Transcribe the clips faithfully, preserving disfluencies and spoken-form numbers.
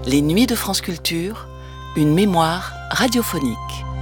Les Nuits de France Culture, une mémoire radiophonique.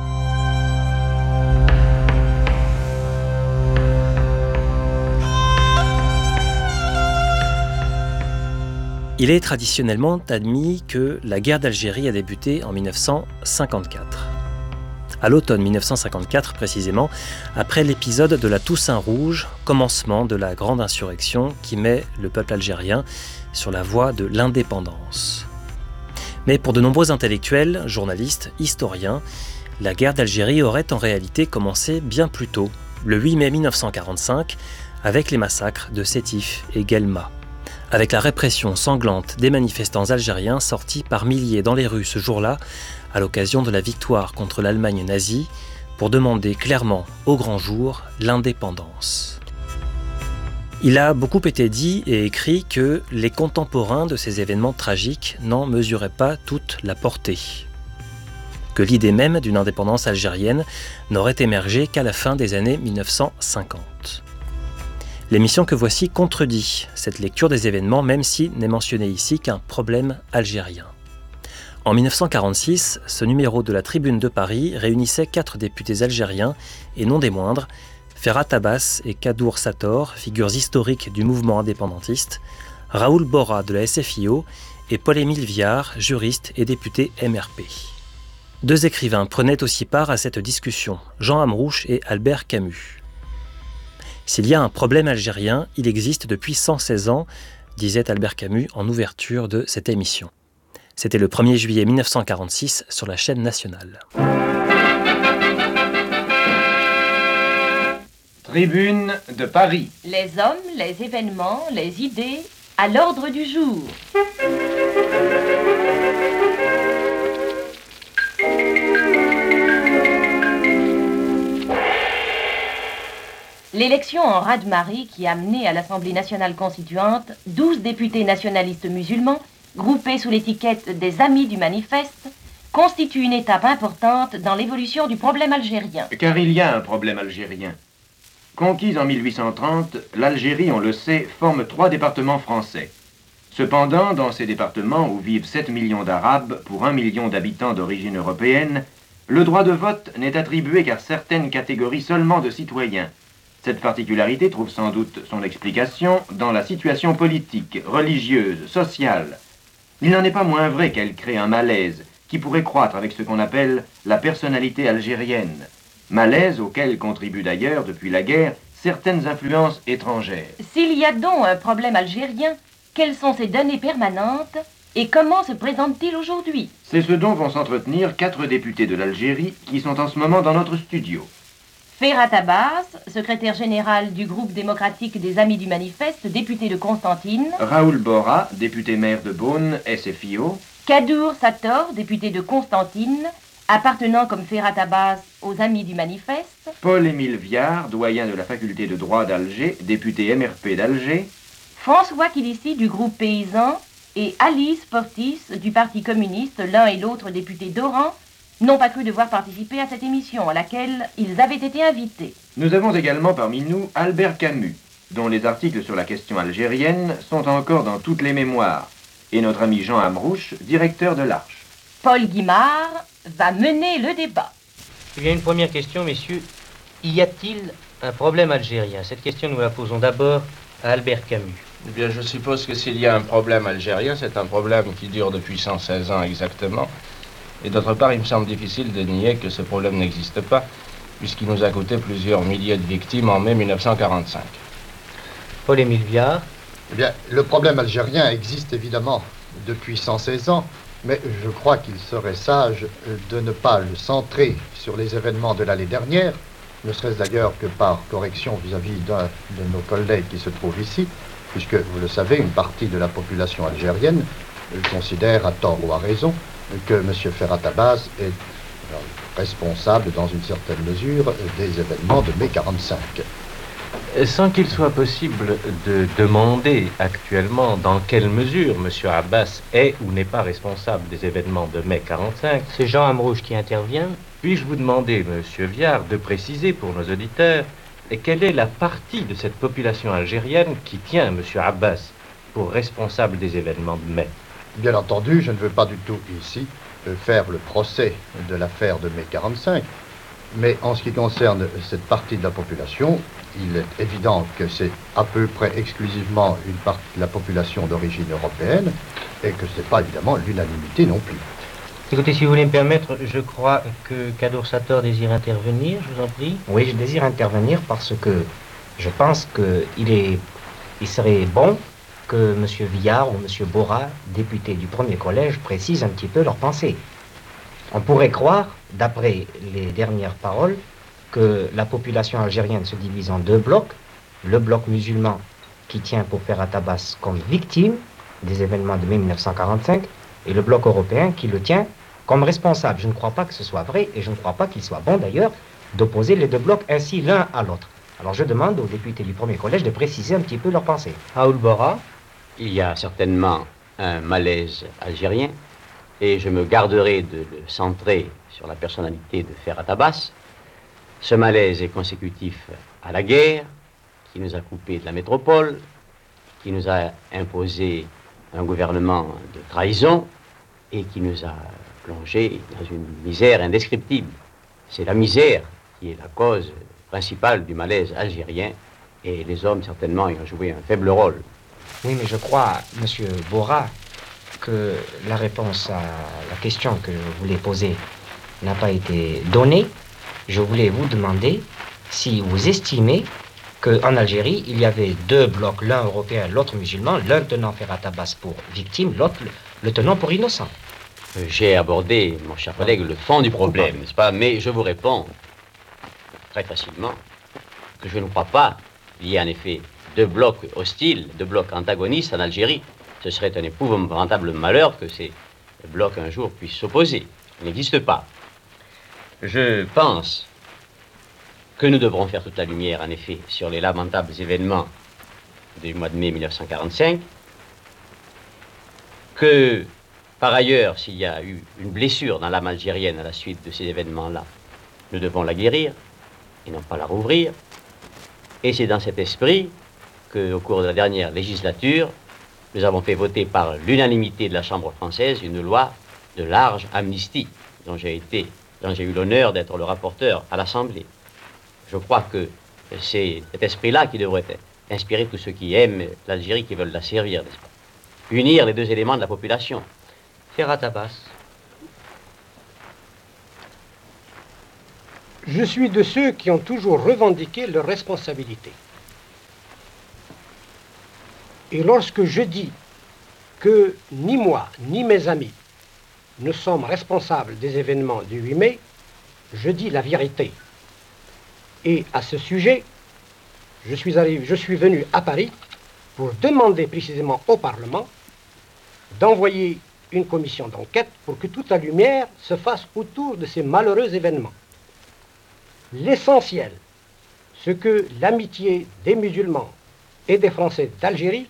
Il est traditionnellement admis que la guerre d'Algérie a débuté en mille neuf cent cinquante-quatre. À l'automne mille neuf cent cinquante-quatre précisément, après l'épisode de la Toussaint Rouge, commencement de la grande insurrection qui met le peuple algérien sur la voie de l'indépendance. Mais pour de nombreux intellectuels, journalistes, historiens, la guerre d'Algérie aurait en réalité commencé bien plus tôt, le huit mai mille neuf cent quarante-cinq, avec les massacres de Sétif et Guelma, avec la répression sanglante des manifestants algériens sortis par milliers dans les rues ce jour-là, à l'occasion de la victoire contre l'Allemagne nazie, pour demander clairement, au grand jour, l'indépendance. Il a beaucoup été dit et écrit que les contemporains de ces événements tragiques n'en mesuraient pas toute la portée, que l'idée même d'une indépendance algérienne n'aurait émergé qu'à la fin des années mille neuf cent cinquante. L'émission que voici contredit cette lecture des événements, même si n'est mentionné ici qu'un problème algérien. En mille neuf cent quarante-six, ce numéro de la Tribune de Paris réunissait quatre députés algériens, et non des moindres, Ferhat Abbas et Kadour Sator, figures historiques du mouvement indépendantiste, Raoul Borra de la S F I O et Paul-Émile Viard, juriste et député M R P. Deux écrivains prenaient aussi part à cette discussion, Jean Amrouche et Albert Camus. S'il y a un problème algérien, il existe depuis cent seize ans, disait Albert Camus en ouverture de cette émission. C'était le premier juillet mille neuf cent quarante-six sur la chaîne nationale. Tribune de Paris. Les hommes, les événements, les idées, à l'ordre du jour. L'élection en raz-de-marée qui a mené à l'Assemblée nationale constituante douze députés nationalistes musulmans, groupés sous l'étiquette des Amis du Manifeste, constitue une étape importante dans l'évolution du problème algérien. Car il y a un problème algérien. Conquise en mille huit cent trente, l'Algérie, on le sait, forme trois départements français. Cependant, dans ces départements où vivent sept millions d'Arabes pour un million d'habitants d'origine européenne, le droit de vote n'est attribué qu'à certaines catégories seulement de citoyens. Cette particularité trouve sans doute son explication dans la situation politique, religieuse, sociale. Il n'en est pas moins vrai qu'elle crée un malaise qui pourrait croître avec ce qu'on appelle la personnalité algérienne. Malaise auquel contribuent d'ailleurs, depuis la guerre, certaines influences étrangères. S'il y a donc un problème algérien, quelles sont ses données permanentes et comment se présente-t-il aujourd'hui? C'est ce dont vont s'entretenir quatre députés de l'Algérie qui sont en ce moment dans notre studio. Ferhat Abbas, secrétaire général du groupe démocratique des Amis du Manifeste, député de Constantine. Raoul Borra, député maire de Beaune, S F I O. Kadour Sator, député de Constantine, appartenant comme Ferhat Abbas aux Amis du Manifeste. Paul-Émile Viard, doyen de la faculté de droit d'Alger, député M R P d'Alger. François Kilissi du groupe paysan et Alice Portis du Parti communiste, l'un et l'autre députés d'Oran, n'ont pas cru devoir participer à cette émission à laquelle ils avaient été invités. Nous avons également parmi nous Albert Camus, dont les articles sur la question algérienne sont encore dans toutes les mémoires, et notre ami Jean Amrouche, directeur de l'Arche. Paul Guimard va mener le débat. Il y a une première question, messieurs. Y a-t-il un problème algérien? Cette question, nous la posons d'abord à Albert Camus. Eh bien, je suppose que s'il y a un problème algérien, c'est un problème qui dure depuis cent seize ans exactement. Et d'autre part, il me semble difficile de nier que ce problème n'existe pas, puisqu'il nous a coûté plusieurs milliers de victimes en mai mille neuf cent quarante-cinq. Paul-Émile Viard. Eh bien, le problème algérien existe évidemment depuis cent seize ans, mais je crois qu'il serait sage de ne pas le centrer sur les événements de l'année dernière, ne serait-ce d'ailleurs que par correction vis-à-vis d'un de nos collègues qui se trouve ici, puisque, vous le savez, une partie de la population algérienne considère, à tort ou à raison, que M. Ferhat Abbas est responsable, dans une certaine mesure, des événements de mai quarante-cinq. Sans qu'il soit possible de demander actuellement dans quelle mesure M. Abbas est ou n'est pas responsable des événements de mai quarante-cinq, c'est Jean Amrouche qui intervient. Puis-je vous demander, M. Viard, de préciser pour nos auditeurs quelle est la partie de cette population algérienne qui tient M. Abbas pour responsable des événements de mai? Bien entendu, je ne veux pas du tout ici euh, faire le procès de l'affaire de mai quarante-cinq, mais en ce qui concerne cette partie de la population, il est évident que c'est à peu près exclusivement une partie de la population d'origine européenne et que ce n'est pas évidemment l'unanimité non plus. Écoutez, si vous voulez me permettre, je crois que Cador Sator désire intervenir, je vous en prie. Oui, je désire intervenir parce que je pense qu'il est, il serait bon que M. Villard ou M. Borra, députés du premier collège, précisent un petit peu leurs pensées. On pourrait croire, d'après les dernières paroles, que la population algérienne se divise en deux blocs. Le bloc musulman qui tient pour Ferhat Abbas comme victime des événements de mai mille neuf cent quarante-cinq et le bloc européen qui le tient comme responsable. Je ne crois pas que ce soit vrai et je ne crois pas qu'il soit bon d'ailleurs d'opposer les deux blocs ainsi l'un à l'autre. Alors je demande aux députés du premier collège de préciser un petit peu leurs pensées. Raoul Borra. Il y a certainement un malaise algérien et je me garderai de le centrer sur la personnalité de Ferhat Abbas. Ce malaise est consécutif à la guerre qui nous a coupé de la métropole, qui nous a imposé un gouvernement de trahison et qui nous a plongé dans une misère indescriptible. C'est la misère qui est la cause principale du malaise algérien et les hommes certainement y ont joué un faible rôle. Oui, mais je crois, M. Borra, que la réponse à la question que je voulais poser n'a pas été donnée. Je voulais vous demander si vous estimez qu'en Algérie, il y avait deux blocs, l'un européen, l'autre musulman, l'un tenant Ferhat Abbas pour victime, l'autre le tenant pour innocent. J'ai abordé, mon cher collègue, le fond du problème, n'est-ce pas? Mais je vous réponds très facilement que je ne crois pas qu'il y ait en effet deux blocs hostiles, deux blocs antagonistes en Algérie. Ce serait un épouvantable malheur que ces blocs un jour puissent s'opposer. Il n'existe pas. Je pense que nous devrons faire toute la lumière, en effet, sur les lamentables événements du mois de mai mille neuf cent quarante-cinq, que, par ailleurs, s'il y a eu une blessure dans l'âme algérienne à la suite de ces événements-là, nous devons la guérir et non pas la rouvrir. Et c'est dans cet esprit qu'au cours de la dernière législature, nous avons fait voter par l'unanimité de la Chambre française une loi de large amnistie, dont j'ai été, dont j'ai eu l'honneur d'être le rapporteur à l'Assemblée. Je crois que c'est cet esprit-là qui devrait inspirer tous ceux qui aiment l'Algérie, qui veulent la servir, n'est-ce pas? Unir les deux éléments de la population. Ferhat Abbas. Je suis de ceux qui ont toujours revendiqué leur responsabilité. Et lorsque je dis que ni moi, ni mes amis ne sommes responsables des événements du huit mai, je dis la vérité. Et à ce sujet, je suis, arrivé, je suis venu à Paris pour demander précisément au Parlement d'envoyer une commission d'enquête pour que toute la lumière se fasse autour de ces malheureux événements. L'essentiel, c'est que l'amitié des musulmans et des Français d'Algérie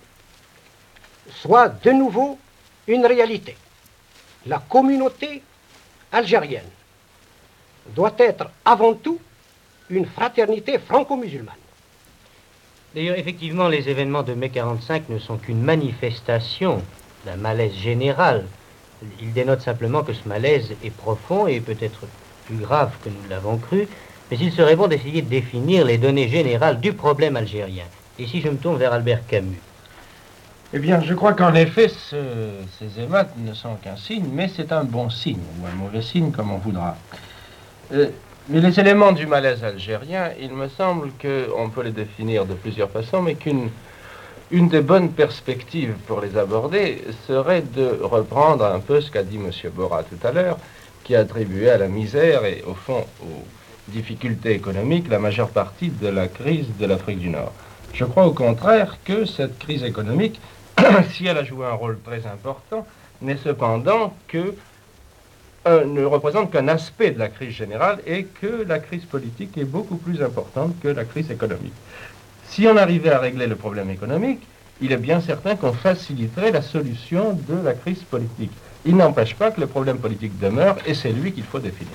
soit de nouveau une réalité. La communauté algérienne doit être avant tout une fraternité franco-musulmane. D'ailleurs, effectivement, les événements de mai quarante-cinq ne sont qu'une manifestation d'un malaise général. Ils dénotent simplement que ce malaise est profond et peut-être plus grave que nous l'avons cru, mais il serait bon d'essayer de définir les données générales du problème algérien. Et si je me tourne vers Albert Camus. Eh bien, je crois qu'en effet, ce, ces émeutes ne sont qu'un signe, mais c'est un bon signe, ou un mauvais signe, comme on voudra. Euh, mais les éléments du malaise algérien, il me semble qu'on peut les définir de plusieurs façons, mais qu'une une des bonnes perspectives pour les aborder serait de reprendre un peu ce qu'a dit M. Borra tout à l'heure, qui a attribué à la misère et, au fond, aux difficultés économiques la majeure partie de la crise de l'Afrique du Nord. Je crois au contraire que cette crise économique, si elle a joué un rôle très important, n'est cependant que euh, ne représente qu'un aspect de la crise générale et que la crise politique est beaucoup plus importante que la crise économique. Si on arrivait à régler le problème économique, il est bien certain qu'on faciliterait la solution de la crise politique. Il n'empêche pas que le problème politique demeure et c'est lui qu'il faut définir.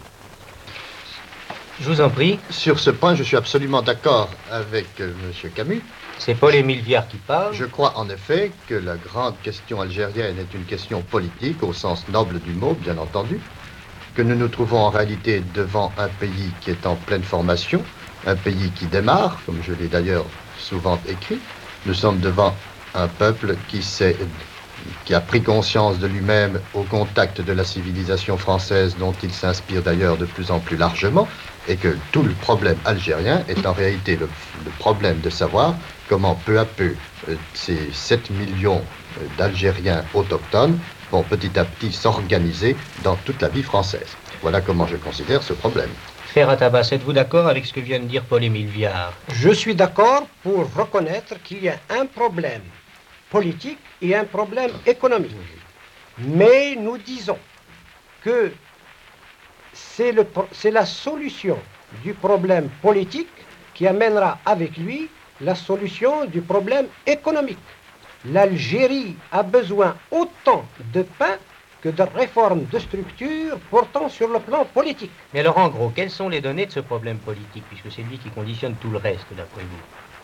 Je vous en prie. Sur ce point, je suis absolument d'accord avec euh, M. Camus. C'est Paul-Émile Viard qui parle. Je crois en effet que la grande question algérienne est une question politique, au sens noble du mot, bien entendu, que nous nous trouvons en réalité devant un pays qui est en pleine formation, un pays qui démarre, comme je l'ai d'ailleurs souvent écrit. Nous sommes devant un peuple qui s'est, qui a pris conscience de lui-même au contact de la civilisation française, dont il s'inspire d'ailleurs de plus en plus largement, et que tout le problème algérien est en réalité le, le problème de savoir comment peu à peu euh, ces sept millions euh, d'Algériens autochtones vont petit à petit s'organiser dans toute la vie française. Voilà comment je considère ce problème. Ferhat Abbas, êtes-vous d'accord avec ce que vient de dire Paul-Émile Viard? Je suis d'accord pour reconnaître qu'il y a un problème politique et un problème économique. Mais nous disons que c'est le, c'est la solution du problème politique qui amènera avec lui la solution du problème économique. L'Algérie a besoin autant de pain que de réformes de structure portant sur le plan politique. Mais alors, en gros, quelles sont les données de ce problème politique, puisque c'est lui qui conditionne tout le reste, d'après vous?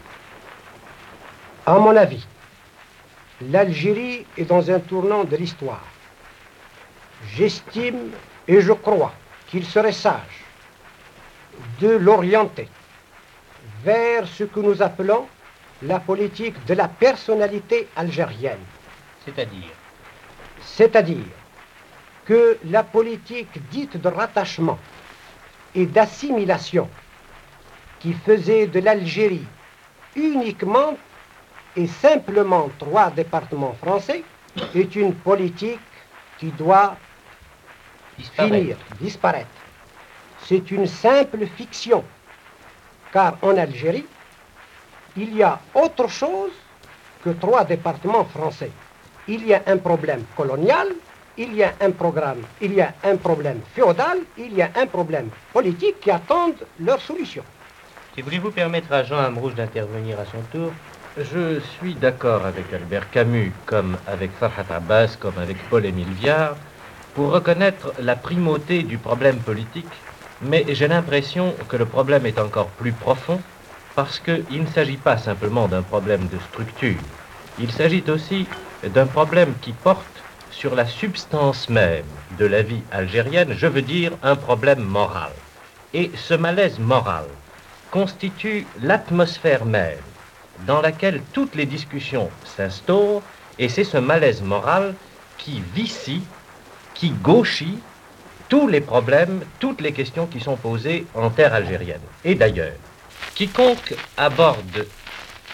À mon avis, l'Algérie est dans un tournant de l'histoire. J'estime et je crois qu'il serait sage de l'orienter vers ce que nous appelons la politique de la personnalité algérienne. C'est-à-dire? C'est-à-dire que la politique dite de rattachement et d'assimilation qui faisait de l'Algérie uniquement et simplement trois départements français est une politique qui doit disparaître. finir, disparaître. C'est une simple fiction, car en Algérie, il y a autre chose que trois départements français. Il y a un problème colonial, il y a un programme, il y a un problème féodal, il y a un problème politique qui attendent leur solution. Si voulez-vous permettre à Jean Amrouche d'intervenir à son tour? Je suis d'accord avec Albert Camus, comme avec Ferhat Abbas, comme avec Paul-Émile Viard, pour reconnaître la primauté du problème politique, mais j'ai l'impression que le problème est encore plus profond, parce qu'il ne s'agit pas simplement d'un problème de structure, il s'agit aussi d'un problème qui porte sur la substance même de la vie algérienne, je veux dire un problème moral. Et ce malaise moral constitue l'atmosphère même dans laquelle toutes les discussions s'instaurent, et c'est ce malaise moral qui vicie, qui gauchit tous les problèmes, toutes les questions qui sont posées en terre algérienne. Et d'ailleurs, quiconque aborde